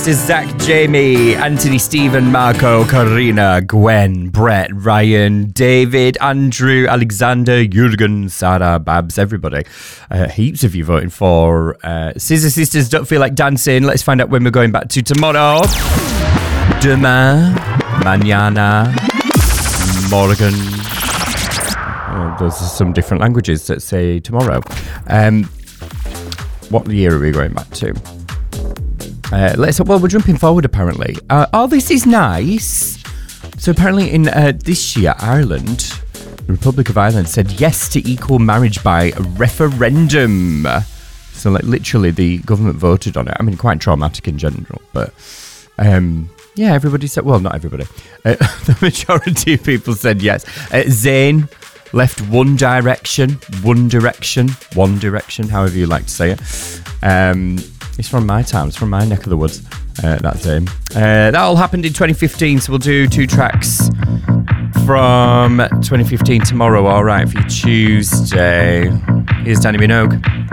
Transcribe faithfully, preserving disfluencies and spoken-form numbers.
sisters Zach, Jamie, Anthony, Stephen, Marco, Karina, Gwen, Brett, Ryan, David, Andrew, Alexander, Jurgen, Sarah, Babs, everybody. Uh, heaps of you voting for uh, Scissor Sisters Don't Feel Like Dancing. Let's find out when we're going back to tomorrow. Demain, mañana, morgen. Oh, those are some different languages that say tomorrow. Um, what year are we going back to? Uh, let's. Well, we're jumping forward apparently. Uh, oh, this is nice. So apparently in uh, this year, Ireland, the Republic of Ireland, said yes to equal marriage by referendum. So like literally the government voted on it. I mean, quite traumatic in general, but um, yeah, everybody said, well, not everybody. Uh, the majority of people said yes. Uh, Zayn left One Direction, One Direction, One Direction, however you like to say it. Um, it's from my town, it's from my neck of the woods. Uh, that's him. Uh, that all happened in twenty fifteen, so we'll do two tracks from twenty fifteen tomorrow. All right, for your Tuesday. Here's Danny Minogue.